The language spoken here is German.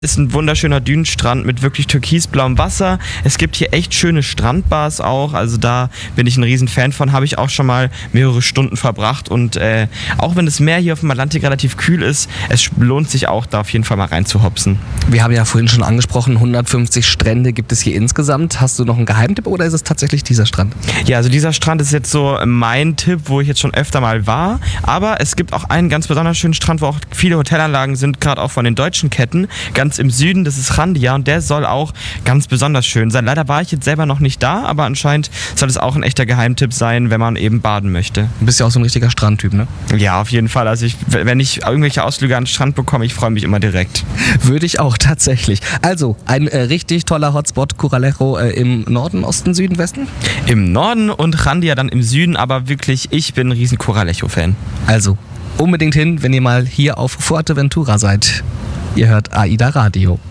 Ist ein wunderschöner Dünenstrand mit wirklich türkisblauem Wasser. Es gibt hier echt schöne Strandbars auch, also da bin ich ein riesen Fan von, habe ich auch schon mal mehrere Stunden verbracht und auch wenn das Meer hier auf dem Atlantik relativ kühl ist, es lohnt sich auch, da auf jeden Fall mal reinzuhopsen. Wir haben ja vorhin schon angesprochen, 150 Strände gibt es hier insgesamt. Hast du noch einen Geheimtipp oder ist es tatsächlich dieser Strand? Ja, also dieser Strand ist jetzt so mein Tipp, wo ich jetzt schon öfter mal war, aber es gibt auch einen ganz besonders schönen Strand, wo auch viele Hotelanlagen sind, gerade auch von den deutschen Ketten, ganz im Süden, das ist Chandia und der soll auch ganz besonders schön sein. Leider war ich jetzt selber noch nicht da, aber anscheinend soll es auch ein echter Geheimtipp sein, wenn man eben baden möchte. Du bist ja auch so ein richtiger Strandtyp, ne? Ja, auf jeden Fall. Also wenn ich irgendwelche Ausflüge an den Strand bekomme, ich freue mich immer direkt. Würde ich auch tatsächlich. Also, ein richtig toller Hotspot, Coralejo im Norden, Osten, Süden, Westen? Im Norden und Chandia dann im Süden, aber wirklich, ich bin ein riesen Coralejo-Fan. Also, unbedingt hin, wenn ihr mal hier auf Fuerteventura seid. Ihr hört AIDA Radio.